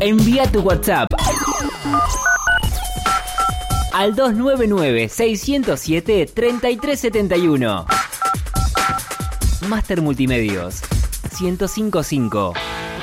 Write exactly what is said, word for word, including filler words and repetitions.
Envía tu WhatsApp al dos nueve nueve, seis cero siete, tres tres siete uno. Master Multimedios ciento cinco punto cinco.